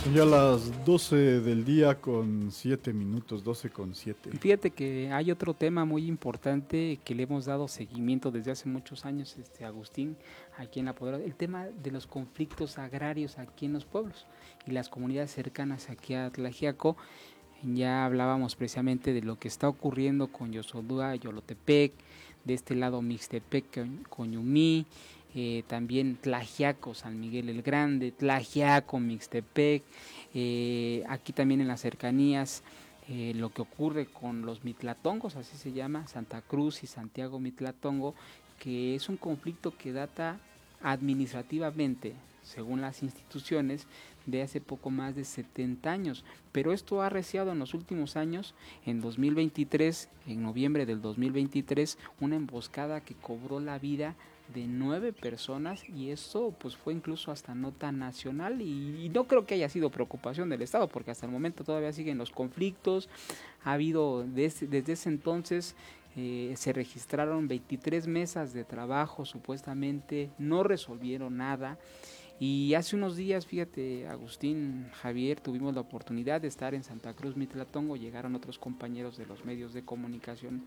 Ya a las 12 del día con 7 minutos, 12 con Y 7. fíjate que hay otro tema muy importante que le hemos dado seguimiento desde hace muchos años, Agustín, aquí en la Poderada, el tema de los conflictos agrarios aquí en los pueblos y las comunidades cercanas aquí a Tlaxiaco. Ya hablábamos precisamente de lo que está ocurriendo con Yosodúa, Yolotepec, de este lado Mixtepec, Coñumí, también Tlaxiaco, San Miguel el Grande, Tlaxiaco, Mixtepec, aquí también en las cercanías, lo que ocurre con los Mitlatongos, así se llama, Santa Cruz y Santiago Mitlatongo, que es un conflicto que data administrativamente, según las instituciones, de hace poco más de 70 años, pero esto ha arreciado en los últimos años. En 2023, en noviembre del 2023, una emboscada que cobró la vida de 9 personas, y esto pues fue incluso hasta nota nacional, y no creo que haya sido preocupación del Estado, porque hasta el momento todavía siguen los conflictos. Ha habido desde ese entonces se registraron 23 mesas de trabajo, supuestamente no resolvieron nada. Y hace unos días, fíjate, Agustín, Javier, tuvimos la oportunidad de estar en Santa Cruz Mitlatongo. Llegaron otros compañeros de los medios de comunicación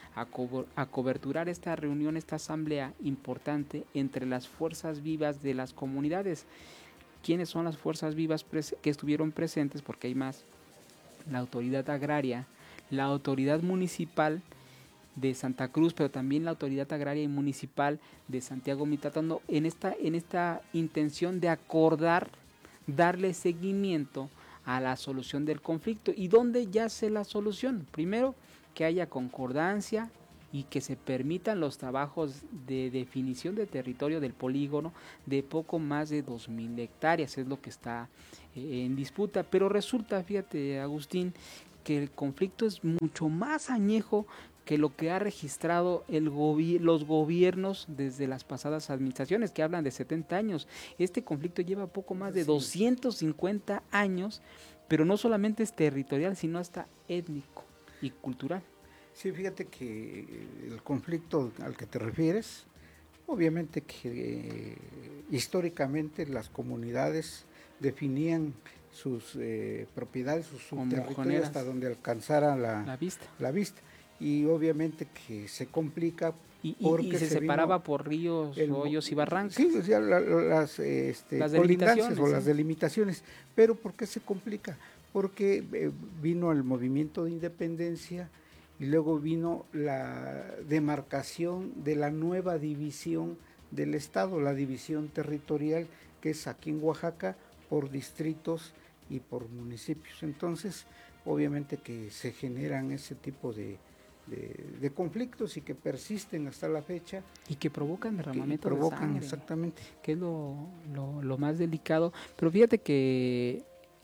a coberturar esta reunión, esta asamblea importante entre las fuerzas vivas de las comunidades. ¿Quiénes son las fuerzas vivas que estuvieron presentes? Porque hay más: la autoridad agraria, la autoridad municipal de Santa Cruz, pero también la autoridad agraria y municipal de Santiago Mitatando, en esta intención de acordar, darle seguimiento a la solución del conflicto. ¿Y dónde yace la solución? Primero, que haya concordancia y que se permitan los trabajos de definición de territorio del polígono de poco más de 2,000 hectáreas, es lo que está en disputa. Pero resulta, fíjate, Agustín, que el conflicto es mucho más añejo que lo que ha registrado los gobiernos desde las pasadas administraciones, que hablan de 70 años. Este conflicto lleva poco más de 250 años, pero no solamente es territorial, sino hasta étnico y cultural. Sí, fíjate que el conflicto al que te refieres, obviamente que históricamente las comunidades definían sus propiedades, su territorio hasta donde alcanzara la vista. Y obviamente que se complica porque se separaba por ríos, hoyos y barrancas. Sí, o sea, las colindancias o las delimitaciones. Pero ¿por qué se complica? Porque vino el movimiento de independencia y luego vino la demarcación de la nueva división del Estado, la división territorial, que es aquí en Oaxaca por distritos y por municipios. Entonces, obviamente que se generan ese tipo de conflictos y que persisten hasta la fecha. Y que provocan derramamiento de sangre. Exactamente. Que es lo más delicado. Pero fíjate que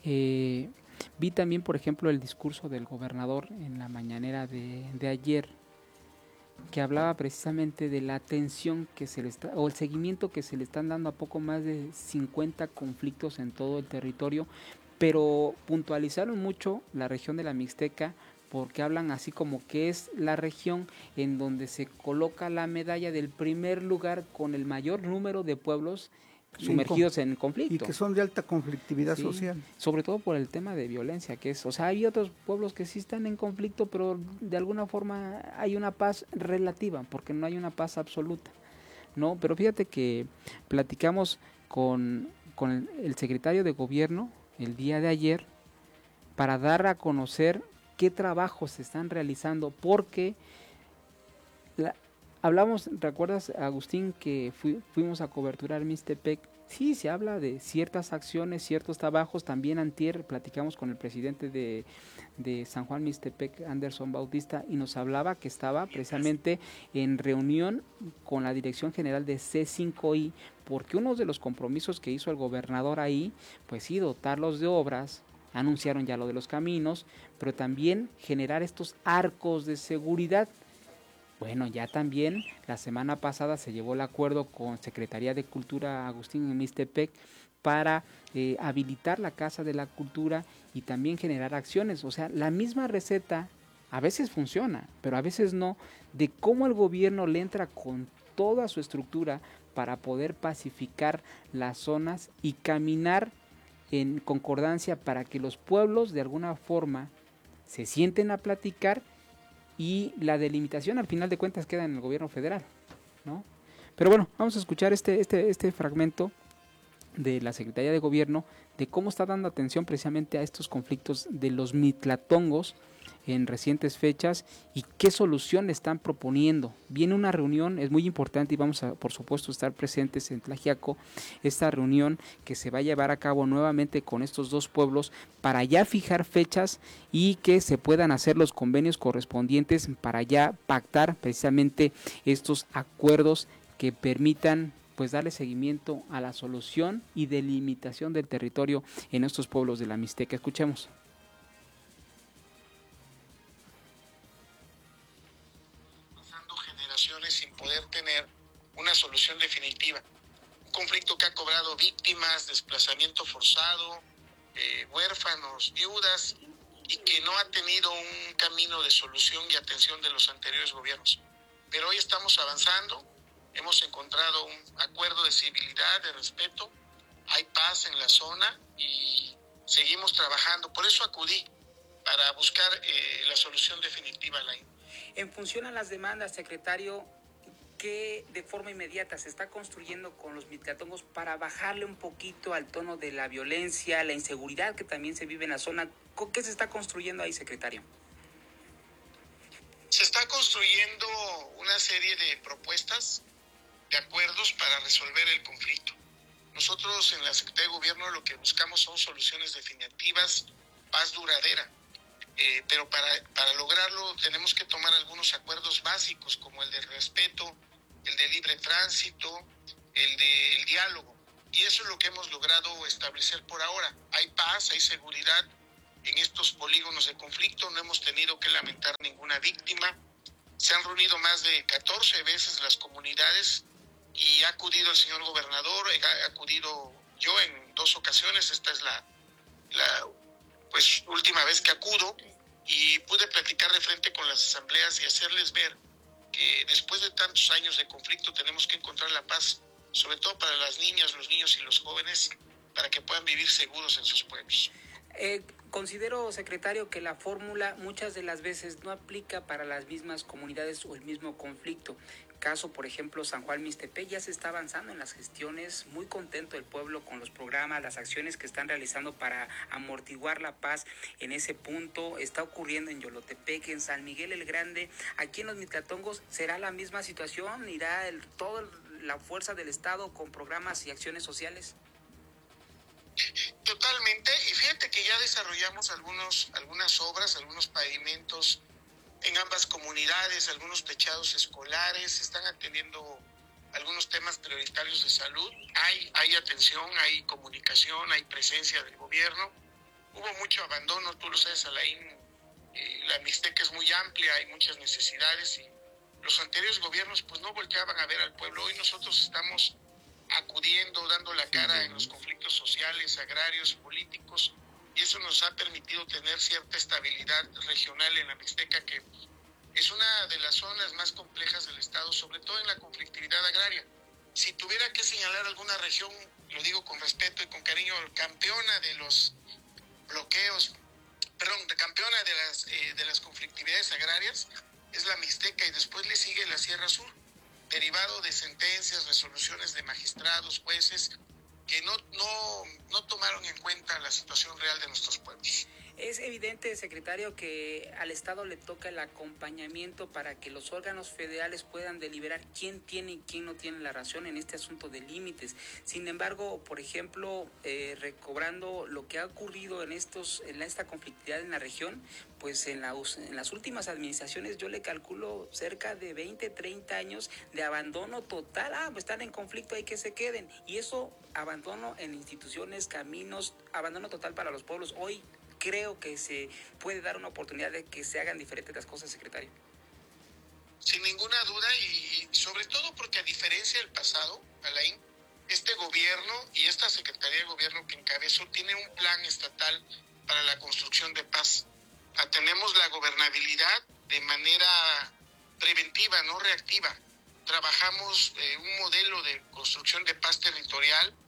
vi también, por ejemplo, el discurso del gobernador en la mañanera de ayer, que hablaba precisamente de la atención que se le está, o el seguimiento que se le están dando a poco más de 50 conflictos en todo el territorio, pero puntualizaron mucho la región de la Mixteca, porque hablan así como que es la región en donde se coloca la medalla del primer lugar con el mayor número de pueblos sumergidos en conflicto. Y que son de alta conflictividad social. Sobre todo por el tema de violencia, que es, o sea, hay otros pueblos que sí están en conflicto, pero de alguna forma hay una paz relativa, porque no hay una paz absoluta, ¿no? Pero fíjate que platicamos con el secretario de gobierno el día de ayer para dar a conocer qué trabajos se están realizando, porque hablamos, ¿recuerdas, Agustín, que fuimos a coberturar Mixtepec? Sí, se habla de ciertas acciones, ciertos trabajos. También antier platicamos con el presidente de San Juan Mixtepec, Anderson Bautista, y nos hablaba que estaba precisamente en reunión con la Dirección General de C5I, porque uno de los compromisos que hizo el gobernador ahí, pues sí, dotarlos de obras. Anunciaron ya lo de los caminos, pero también generar estos arcos de seguridad. Bueno, ya también la semana pasada se llevó el acuerdo con Secretaría de Cultura, Agustín, en Mixtepec, para habilitar la Casa de la Cultura y también generar acciones. O sea, la misma receta a veces funciona, pero a veces no, de cómo el gobierno le entra con toda su estructura para poder pacificar las zonas y caminar en concordancia para que los pueblos de alguna forma se sienten a platicar y la delimitación al final de cuentas queda en el gobierno federal, ¿no? Pero bueno, vamos a escuchar este fragmento de la Secretaría de Gobierno de cómo está dando atención precisamente a estos conflictos de los mitlatongos en recientes fechas y qué solución están proponiendo. Viene una reunión, es muy importante y vamos a, por supuesto, estar presentes en Tlaxiaco, esta reunión que se va a llevar a cabo nuevamente con estos dos pueblos para ya fijar fechas y que se puedan hacer los convenios correspondientes para ya pactar precisamente estos acuerdos que permitan pues darle seguimiento a la solución y delimitación del territorio en estos pueblos de la Mixteca. Escuchemos. Pasando generaciones sin poder tener una solución definitiva. Un conflicto que ha cobrado víctimas, desplazamiento forzado, huérfanos, viudas, y que no ha tenido un camino de solución y atención de los anteriores gobiernos. Pero hoy estamos avanzando. Hemos encontrado un acuerdo de civilidad, de respeto, hay paz en la zona y seguimos trabajando. Por eso acudí para buscar la solución definitiva, Alain. En función a las demandas, secretario, ¿qué de forma inmediata se está construyendo con los mitlatongos para bajarle un poquito al tono de la violencia, la inseguridad que también se vive en la zona? ¿Qué se está construyendo ahí, secretario? Se está construyendo una serie de propuestas, de acuerdos para resolver el conflicto. Nosotros en la Secretaría de Gobierno lo que buscamos son soluciones definitivas, paz duradera, pero para lograrlo tenemos que tomar algunos acuerdos básicos como el del respeto, el de libre tránsito, el del diálogo, y eso es lo que hemos logrado establecer por ahora. Hay paz, hay seguridad en estos polígonos de conflicto, no hemos tenido que lamentar ninguna víctima. Se han reunido más de 14 veces las comunidades y ha acudido el señor gobernador, ha acudido yo en 2 ocasiones, esta es la pues última vez que acudo, y pude platicar de frente con las asambleas y hacerles ver que después de tantos años de conflicto tenemos que encontrar la paz, sobre todo para las niñas, los niños y los jóvenes, para que puedan vivir seguros en sus pueblos. Considero, secretario, que la fórmula muchas de las veces no aplica para las mismas comunidades o el mismo conflicto. Caso, por ejemplo, San Juan Mixtepec, ya se está avanzando en las gestiones, muy contento el pueblo con los programas, las acciones que están realizando para amortiguar la paz en ese punto. Está ocurriendo en Yolotepec, en San Miguel el Grande. Aquí en los mitlatongos será la misma situación, irá toda la fuerza del Estado con programas y acciones sociales. Totalmente, y fíjate que ya desarrollamos algunas obras, algunos pavimentos en ambas comunidades, algunos techados escolares, se están atendiendo algunos temas prioritarios de salud, hay atención, hay comunicación, hay presencia del gobierno. Hubo mucho abandono, tú lo sabes, Alain, la Mixteca es muy amplia, hay muchas necesidades y los anteriores gobiernos pues no volteaban a ver al pueblo. Hoy nosotros estamos acudiendo, dando la cara en los conflictos sociales, agrarios, políticos, y eso nos ha permitido tener cierta estabilidad regional en la Mixteca, que es una de las zonas más complejas del estado, sobre todo en la conflictividad agraria. Si tuviera que señalar alguna región, lo digo con respeto y con cariño, campeona de los bloqueos, campeona de las conflictividades agrarias, es la Mixteca, y después le sigue la Sierra Sur, derivado de sentencias, resoluciones de magistrados, jueces, que no tomaron en cuenta la situación real de nuestros pueblos. Es evidente, secretario, que al Estado le toca el acompañamiento para que los órganos federales puedan deliberar quién tiene y quién no tiene la razón en este asunto de límites. Sin embargo, por ejemplo, recobrando lo que ha ocurrido en esta conflictividad en la región, pues en las últimas administraciones yo le calculo cerca de 20, 30 años de abandono total. Pues están en conflicto, hay que se queden. Y eso, abandono en instituciones, caminos, abandono total para los pueblos. Hoy creo que se puede dar una oportunidad de que se hagan diferentes las cosas, secretario. Sin ninguna duda, y sobre todo porque a diferencia del pasado, Alain, este gobierno y esta Secretaría de Gobierno que encabezó tiene un plan estatal para la construcción de paz. Tenemos la gobernabilidad de manera preventiva, no reactiva. Trabajamos un modelo de construcción de paz territorial,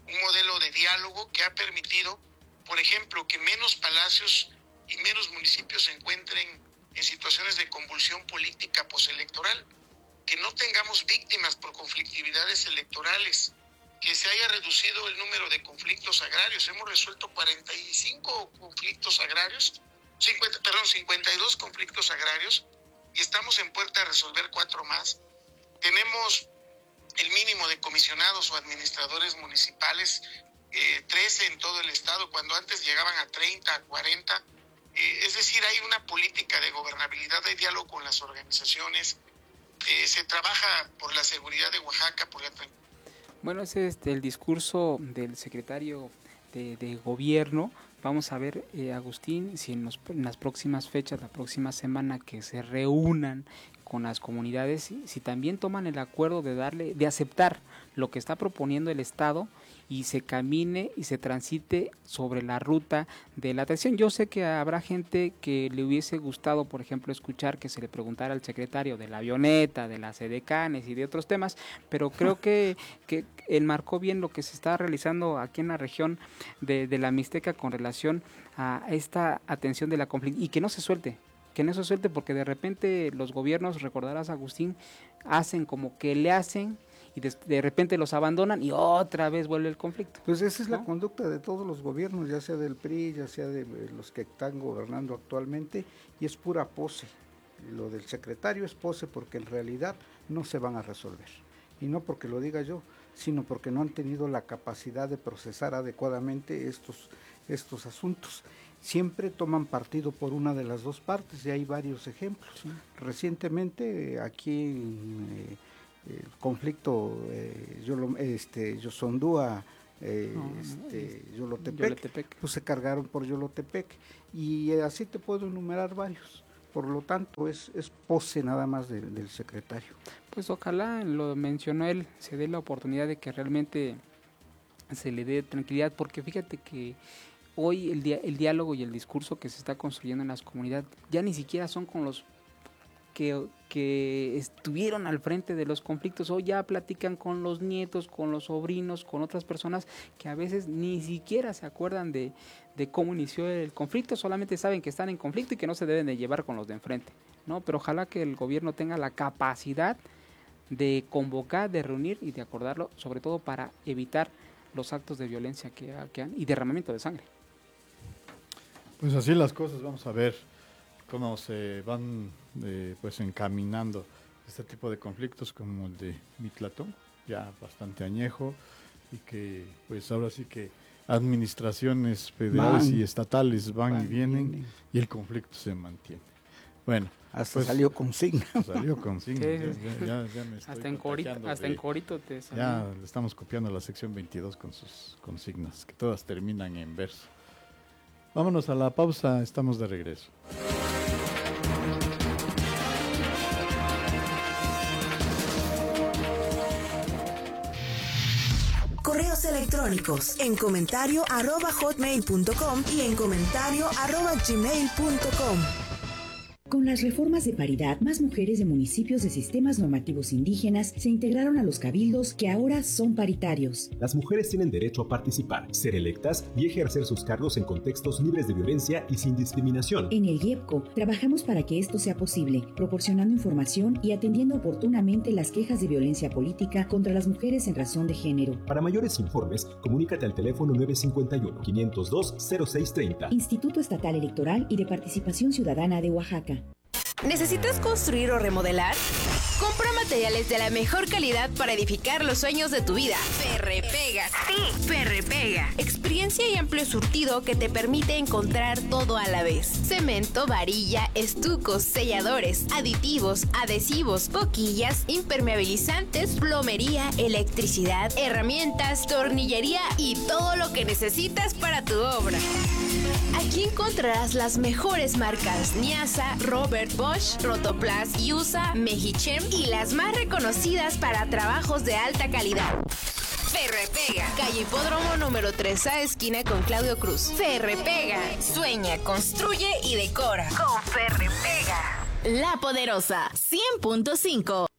un modelo de diálogo que ha permitido, por ejemplo, que menos palacios y menos municipios se encuentren en situaciones de convulsión política postelectoral, que no tengamos víctimas por conflictividades electorales, que se haya reducido el número de conflictos agrarios. Hemos resuelto 45 conflictos agrarios, 52 conflictos agrarios, y estamos en puerta de resolver 4 más. Tenemos el mínimo de comisionados o administradores municipales, 13 en todo el estado, cuando antes llegaban a 30, a 40. Es decir, hay una política de gobernabilidad, de diálogo con las organizaciones. Se trabaja por la seguridad de Oaxaca, por la tranquilidad. Bueno, ese es el discurso del secretario de gobierno. Vamos a ver, Agustín, si en las próximas fechas, la próxima semana, que se reúnan con las comunidades, si también toman el acuerdo de aceptar lo que está proponiendo el Estado y se camine y se transite sobre la ruta de la atención. Yo sé que habrá gente que le hubiese gustado, por ejemplo, escuchar que se le preguntara al secretario de la avioneta, de las edecanes y de otros temas, pero creo que enmarcó bien lo que se está realizando aquí en la región de la Mixteca con relación a esta atención de la conflicto, y que no se suelte, porque de repente los gobiernos, recordarás, Agustín, hacen como que le hacen y de repente los abandonan y otra vez vuelve el conflicto. Pues esa es la conducta de todos los gobiernos, ya sea del PRI, ya sea de los que están gobernando actualmente, y es pura pose. Lo del secretario es pose, porque en realidad no se van a resolver. Y no porque lo diga yo, sino porque no han tenido la capacidad de procesar adecuadamente estos asuntos. Siempre toman partido por una de las dos partes, y hay varios ejemplos. Sí. Recientemente aquí el conflicto Yosondúa, Yolotepec, pues se cargaron por Yolotepec, y así te puedo enumerar varios. Por lo tanto, es pose nada más del secretario. Pues ojalá, lo mencionó él, se dé la oportunidad de que realmente se le dé tranquilidad, porque fíjate que hoy el diálogo y el discurso que se está construyendo en las comunidades ya ni siquiera son con los que estuvieron al frente de los conflictos. Hoy ya platican con los nietos, con los sobrinos, con otras personas que a veces ni siquiera se acuerdan de cómo inició el conflicto, solamente saben que están en conflicto y que no se deben de llevar con los de enfrente, ¿no? Pero ojalá que el gobierno tenga la capacidad de convocar, de reunir y de acordarlo, sobre todo para evitar los actos de violencia que han y derramamiento de sangre. Pues así las cosas, vamos a ver cómo se van pues encaminando este tipo de conflictos como el de Mitlatón, ya bastante añejo, y que pues ahora sí que administraciones federales y estatales van y vienen y el conflicto se mantiene. Bueno, hasta pues, salió consigna. Salió consigna. Ya me estoy hasta en corito te salió. Ya le estamos copiando la sección 22 con sus consignas, que todas terminan en verso. Vámonos a la pausa, estamos de regreso. Correos electrónicos en comentario@hotmail.com y en comentario@gmail.com. Con las reformas de paridad, más mujeres de municipios de sistemas normativos indígenas se integraron a los cabildos, que ahora son paritarios. Las mujeres tienen derecho a participar, ser electas y ejercer sus cargos en contextos libres de violencia y sin discriminación. En el IEPCO trabajamos para que esto sea posible, proporcionando información y atendiendo oportunamente las quejas de violencia política contra las mujeres en razón de género. Para mayores informes, comunícate al teléfono 951-502-0630. Instituto Estatal Electoral y de Participación Ciudadana de Oaxaca. ¿Necesitas construir o remodelar? Compra materiales de la mejor calidad para edificar los sueños de tu vida. Ferrepega. Sí, Ferrepega. Experiencia y amplio surtido que te permite encontrar todo a la vez. Cemento, varilla, estucos, selladores, aditivos, adhesivos, boquillas, impermeabilizantes, plomería, electricidad, herramientas, tornillería y todo lo que necesitas para tu obra. Aquí encontrarás las mejores marcas Niasa, Robert Bosch, Rotoplas, Yusa, Mejichem y las más reconocidas para trabajos de alta calidad. Ferrepega, calle Hipódromo número 3A, esquina con Claudio Cruz. Ferrepega, sueña, construye y decora. Con Ferrepega. La Poderosa 100.5.